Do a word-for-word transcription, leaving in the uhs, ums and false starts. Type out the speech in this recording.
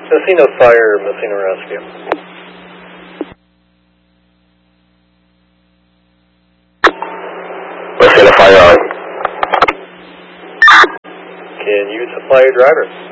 Messina Fire, Messina Rescue. Messina Fire on. Can you supply your driver?